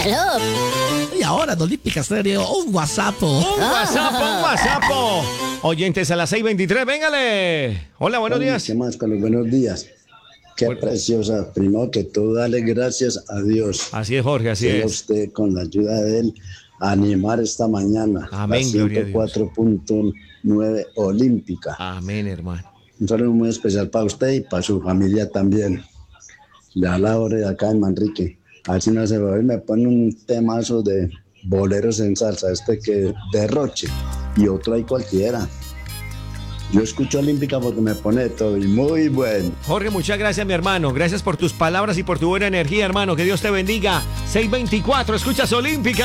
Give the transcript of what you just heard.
Hello. Y ahora, en Olímpica Estéreo, un WhatsApp. Un WhatsApp. Oyentes a las 6:23, véngale. Hola, buenos días. ¿Qué más, Carlos? Buenos días. Qué preciosa. Primero que todo, dale gracias a Dios. Así es, Jorge, así Sea es. usted, con la ayuda de él, a animar esta mañana. Amén, La gloria a Dios. 104.9 Olímpica. Amén, hermano. Un saludo muy especial para usted y para su familia también. Le da la hora de acá en Manrique. A ver si no se va a ver, me pone un temazo de boleros en salsa, que derroche, y otro ahí cualquiera. Yo escucho Olímpica porque me pone todo y muy bueno. Jorge, muchas gracias, mi hermano. Gracias por tus palabras y por tu buena energía, hermano. Que Dios te bendiga. 6:24, escuchas Olímpica.